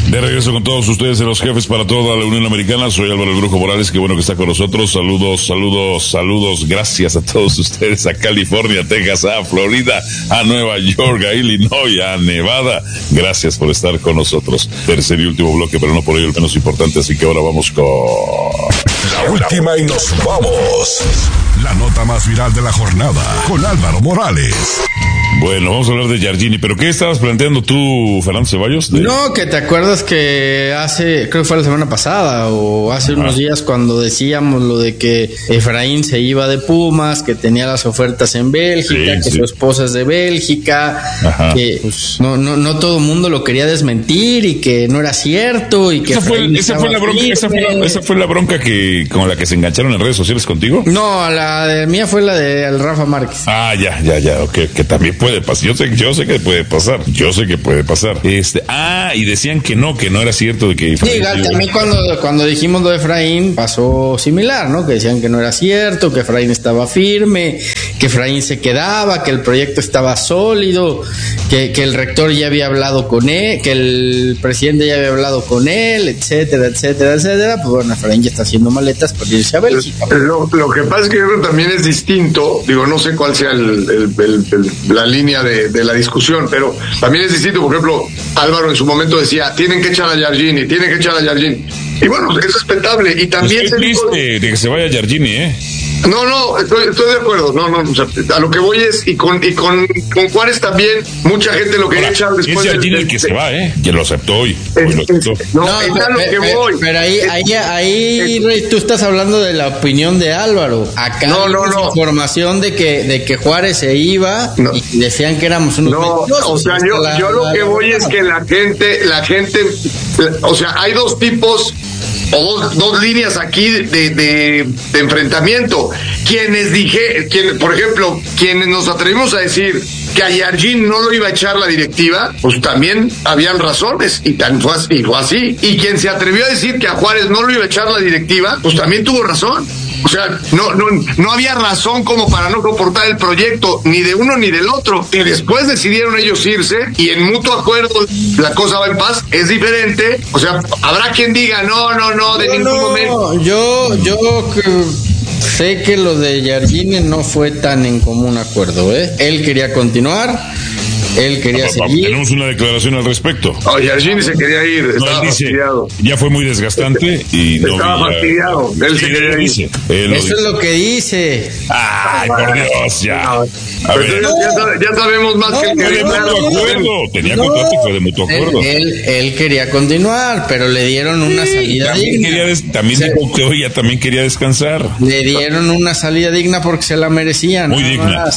De regreso con todos ustedes en Los Jefes para toda la Unión Americana. Soy Álvaro El Brujo Morales, qué bueno que está con nosotros. Saludos. Gracias a todos ustedes a California, Texas, a Florida, a Nueva York, a Illinois, a Nevada. Gracias por estar con nosotros. Tercer y último bloque, pero no por ello el menos importante. Así que ahora vamos con... La última y nos vamos. La nota más viral de la jornada con Álvaro Morales. Bueno, vamos a hablar de Giardini, pero ¿qué estabas planteando tú, Fernando Ceballos? No, que te acuerdas que creo que fue la semana pasada o hace unos días cuando decíamos lo de que Efraín se iba de Pumas, que tenía las ofertas en Bélgica, que su esposa es de Bélgica, que pues, no todo el mundo lo quería desmentir y que no era cierto y que esa fue la bronca que con la que se engancharon en redes sociales contigo. No, la de mía fue la de Rafa Márquez. Ya, okay, que también puede pasar. Yo sé que puede pasar. Y decían que no era cierto de que Efraín, también cuando dijimos lo de Efraín pasó similar, ¿no? Que decían que no era cierto, que Efraín estaba firme, que Efraín se quedaba, que el proyecto estaba sólido, que el rector ya había hablado con él, que el presidente ya había hablado con él, etcétera. Pues bueno, Efraín ya está haciendo maletas para irse a Bélgica. Lo que pasa es que yo creo que también es distinto, no sé cuál sea la línea de la discusión, pero también es distinto. Por ejemplo, Álvaro en su momento decía, tienen que echar a Giardini. Y bueno, es respetable. Y también estoy triste de que se vaya Giardini, No, estoy de acuerdo. O sea, a lo que voy es, y con Juárez también, mucha gente lo quería echar después. Es Giardini el que se va, que lo aceptó hoy. Pero ahí, Rey, tú estás hablando de la opinión de Álvaro. Acá hay información de que Juárez se iba y decían que éramos unos mentirosos. O sea, yo lo que voy es que la gente, o sea, hay dos tipos o dos líneas aquí de enfrentamiento. Por ejemplo, quienes nos atrevimos a decir que a Giardini no lo iba a echar la directiva, pues también habían razones, y fue así. Y quien se atrevió a decir que a Juárez no lo iba a echar la directiva, pues también tuvo razón. O sea, no había razón como para no soportar el proyecto, ni de uno ni del otro. Y después decidieron ellos irse, y en mutuo acuerdo la cosa va en paz. Es diferente. O sea, habrá quien diga, no, de ningún momento. Yo sé que lo de Giardini no fue tan en común acuerdo, Él quería continuar. Él quería seguir. Tenemos una declaración al respecto. Giardini se quería ir, estaba fastidiado. Ya fue muy desgastante y estaba fastidiado. Él se quería ir. Eso es lo que dice. Ay, por Dios, ya. Ya sabemos más que fue de mutuo acuerdo. Tenía contrato y fue de mutuo acuerdo. Él quería continuar, pero le dieron una salida digna. También dijo que hoy ya también quería descansar. Le dieron una salida digna porque se la merecían. Muy digna.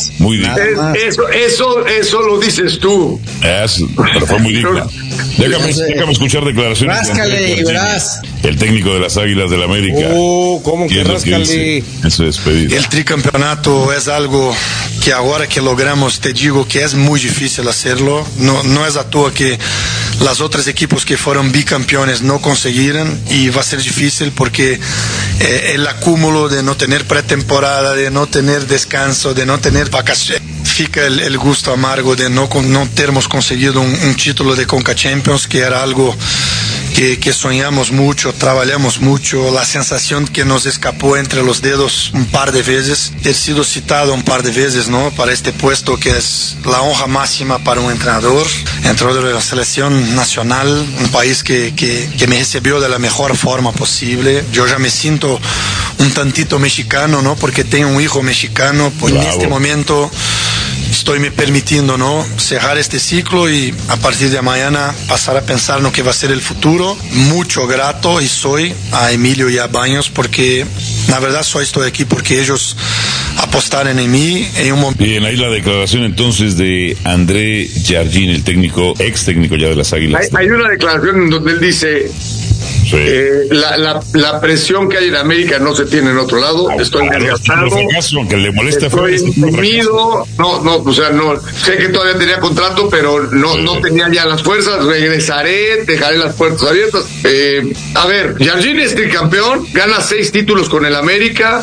Eso lo dices tú. Pero fue muy digna. Déjame escuchar declaraciones. Ráscale y verás. El técnico de las Águilas del América. ¿Cómo que ráscale? En su despedida. El tricampeonato es algo que ahora que logramos, te digo que es muy difícil hacerlo. No es a toa que los otros equipos que fueron bicampeones no consiguieron, y va a ser difícil porque el acúmulo de no tener pretemporada, de no tener descanso, de no tener vacaciones, fica el gusto amargo de no termos conseguido un título de Conca Champions, que era algo que soñamos mucho, trabajamos mucho, la sensación que nos escapó entre los dedos un par de veces, ter sido citado un par de veces, ¿no? Para este puesto que es la honra máxima para un entrenador de la selección nacional, un país que me recibió de la mejor forma posible. Yo ya me siento un tantito mexicano, ¿no? Porque tengo un hijo mexicano, pues en este momento estoy me permitiendo, ¿no?, cerrar este ciclo y a partir de mañana pasar a pensar en lo que va a ser el futuro. Mucho grato y soy a Emilio y a Baños, porque la verdad estoy aquí porque ellos apostaron en mí en un momento. Bien, ahí la declaración entonces de André Giardini, el ex técnico ya de las Águilas. Hay una declaración en donde él dice: sí. La presión que hay en América no se tiene en otro lado. Estoy desgastado. Que le molesta, estoy deprimido. Sé que todavía tenía contrato, pero no tenía ya las fuerzas. Regresaré, dejaré las puertas abiertas. A ver, Giardini es tricampeón, gana 6 títulos con el América.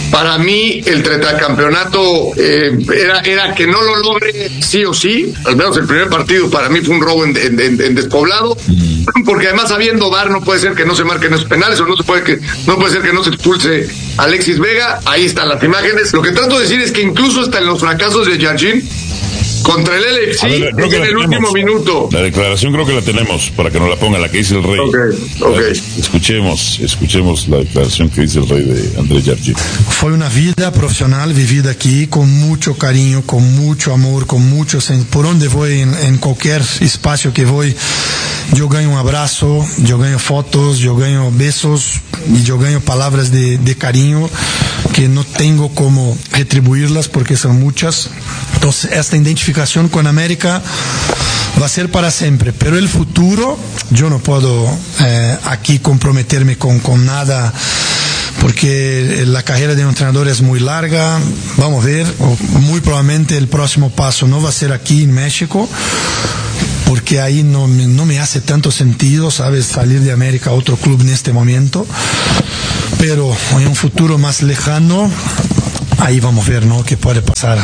Para mí, el tetracampeonato era que no lo logre sí o sí. Al menos el primer partido para mí fue un robo en despoblado. Porque además, habiendo VAR, no puede ser que no se marquen esos penales, o no puede ser que no se expulse a Alexis Vega. Ahí están las imágenes. Lo que trato de decir es que incluso hasta en los fracasos de Jardín contra el LFC, en el último minuto. La declaración creo que la tenemos, para que nos la ponga, la que dice el Rey. Okay. Escuchemos la declaración que dice el Rey de André Jardín. Fue una vida profesional vivida aquí con mucho cariño, con mucho amor, con mucho... Por donde voy, en cualquier espacio que voy, yo gano un abrazo, yo gano fotos, yo gano besos y yo gano palabras de cariño que no tengo cómo retribuirlas porque son muchas. Entonces, esta identificación con América va a ser para siempre, pero el futuro, yo no puedo aquí comprometerme con nada, porque la carrera de un entrenador es muy larga. Vamos a ver, muy probablemente el próximo paso no va a ser aquí en México, porque ahí no me hace tanto sentido, ¿sabes?, salir de América a otro club en este momento, pero en un futuro más lejano, ahí vamos a ver, ¿no?, qué puede pasar.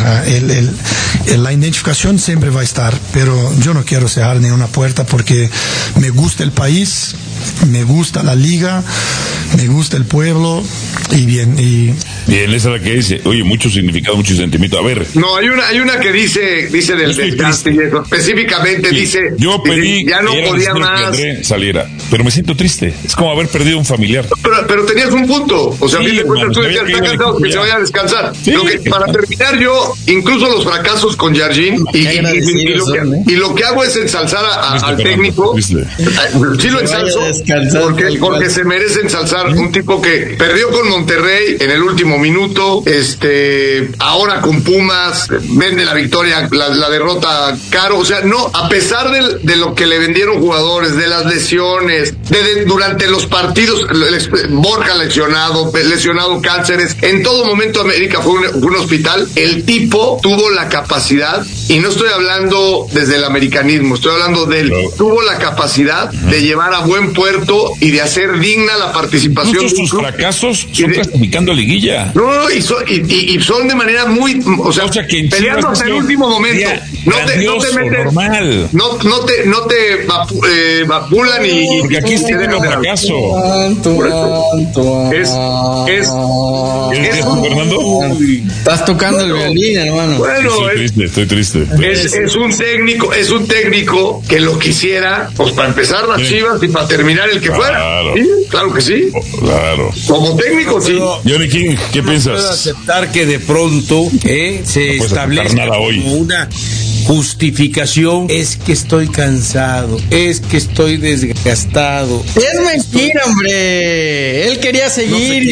La identificación siempre va a estar, pero yo no quiero cerrar ninguna puerta porque me gusta el país, me gusta la liga, me gusta el pueblo y bien. Bien, esa es la que dice, oye, mucho significado, mucho sentimiento. A ver. No, hay una que dice del desgaste y eso. Específicamente sí, dice, yo pedí ya no podía más que André saliera, pero me siento triste. Es como haber perdido un familiar. Pero tenías un punto. O sea, sí, a mí me cuentas, tú decías, está cansado, que se vaya a descansar. Sí. Para terminar, yo, incluso los fracasos con Jardín, y lo que hago es ensalzar al técnico. Sí lo ensalzo, porque se merece ensalzar un tipo que perdió con Monterrey en el último minuto, ahora con Pumas vende la victoria, la derrota caro. O sea, no, a pesar de lo que le vendieron jugadores, de las lesiones, durante los partidos, Borja lesionado Cáceres, en todo momento América fue un hospital. El tipo tuvo la capacidad, y no estoy hablando desde el americanismo, estoy hablando de él, tuvo la capacidad de llevar a buen puerto y de hacer digna la participación. Incluso sus fracasos son clasificando a liguilla. No, y son de manera muy, o sea que peleando hasta el último momento. No te vapulan y porque aquí está el fracaso. ¿Es Fernando? Estás tocando el violín, hermano. Bueno, estoy triste. Es un técnico que lo quisiera, pues para empezar las Chivas y para terminar el que fuera. ¿Sí? Claro que sí. Claro. Como técnico, sí. Johnny King, ¿qué piensas? Puedo aceptar que de pronto se establezca como una justificación. Es que estoy cansado, es que estoy desgastado. Es mentira, hombre. Él quería seguir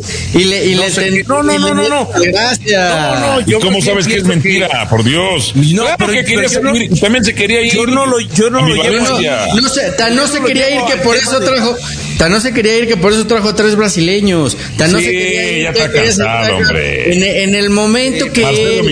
No. Gracias. ¿Y cómo sabes que es mentira? Por Dios. No, claro, pero que quería seguir, también se quería ir. Yo no lo llevo. No se quería ir que por eso trajo. No se quería ir que por eso trajo a 3 brasileños. No se quería ir, ya está cansado, hombre. En el momento que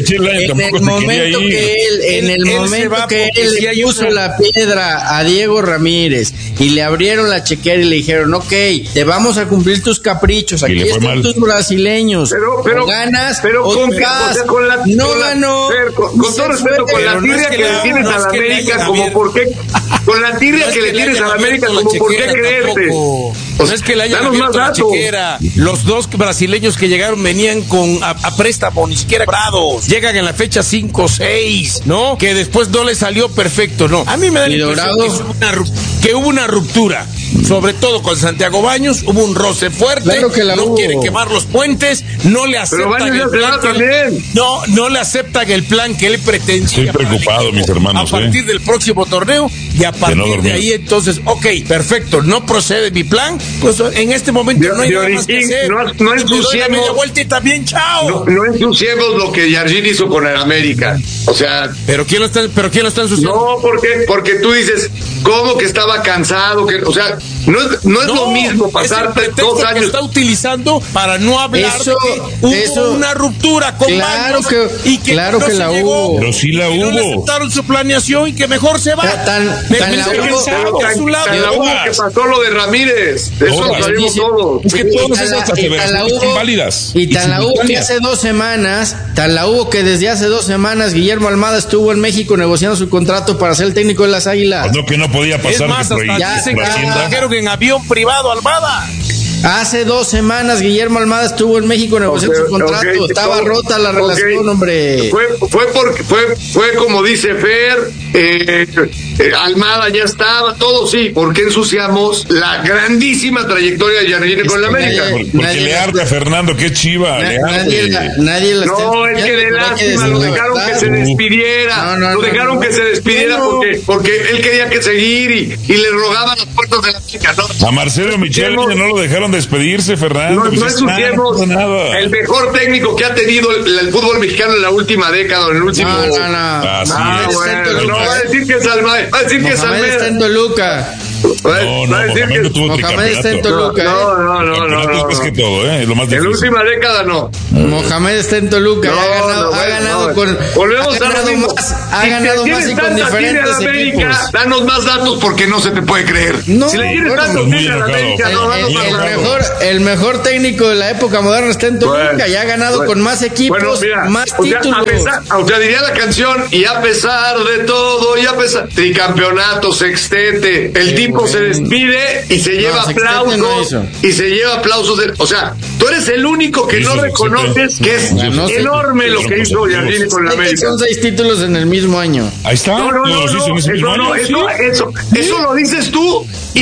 él le puso la piedra a Diego Ramírez y le abrieron la chequera y le dijeron, ok, te vamos a cumplir tus caprichos, aquí están tus brasileños, pero ganas, pero con ganó, con todo respeto, con la tirria que le tienes a la América, como por qué, con la tirria que le tienes a la América, como por qué creerte. No es que le hayan abierto la chequera. Los 2 brasileños que llegaron venían a préstamo, ni siquiera comprados. Llegan en la fecha 5 o 6, ¿no? Que después no le salió perfecto, no. A mí me da la impresión que hubo una ruptura. Sobre todo con Santiago Baños, hubo un roce fuerte. Claro que no quiere quemar los puentes, no le aceptan el plan no le aceptan el plan que él pretendía. Estoy preocupado, mis hermanos. A partir del próximo torneo y a partir de ahí, entonces, ok, perfecto, no procede mi plan, pues en este momento no hay nada más que hacer. No ensuciemos media vuelta y también chao. No ensuciemos lo que Jardín hizo con el América. O sea, ¿Pero quién lo está ensuciando? No, porque tú dices, ¿cómo que estaba cansado? O sea, no es lo mismo pasarte 2 años. Que está utilizando para no hablar de que hubo una ruptura con Baños y que claro no que se la llegó, hubo. Pero sí la y no le hubo. aceptaron su planeación y que mejor se va. Tan la hubo que pasó lo de Ramírez. Eso lo sabemos todos. Es que todas esas aseveraciones son válidas. Y tan la hubo que hace 2 semanas, que desde hace 2 semanas Guillermo Almada estuvo en México negociando su contrato para ser el técnico de las Águilas. Pues no, que no podía pasar. Es más, hasta dicen que trajeron en avión privado Almada. Hace 2 semanas Guillermo Almada estuvo en México negociando su contrato. Estaba rota la relación, hombre. Fue como dice Fer, Almada ya estaba, todo sí. ¿Por qué ensuciamos la grandísima trayectoria de Jardine con la América? Porque le arde a Fernando, qué chiva. Nadie la no, es que de lástima lo dejaron que se despidiera. Lo dejaron que se despidiera porque él quería que seguir y le rogaban las puertas de la América. ¿No? A Marcelo Michel no lo dejaron despedirse, Fernando. No ensuciemos el mejor técnico que ha tenido el fútbol mexicano en la última década, en el último. No. Va a decir que es Almada. Va a decir que es Almada. Está en Toluca. Mohamed está en Toluca. No. Es que todo, lo más difícil. En la última década no. Mohamed está en Toluca. Ha ganado con. Volvemos a lo mismo. Ha ganado más y con diferentes equipos. Danos más datos porque no se te puede creer. No, si le quieres tanto a la América, el mejor técnico de la época moderna está en Toluca y ha ganado con más equipos, más títulos. Diría la canción, y a pesar de todo, tricampeonato, sextete, el tipo se despide y se lleva aplausos, o sea, tú eres el único que no reconoces que es enorme lo que hizo Jardine con la América. Son 6 títulos en el mismo año. Ahí está. Eso lo dices tú.